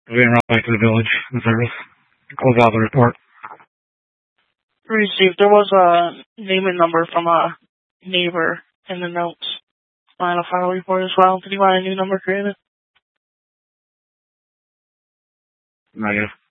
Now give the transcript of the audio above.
Being brought back to the village in service. Close out the report. Received. There was a name and number from a neighbor in the notes on a final report as well. Did you want a new number created? Negative.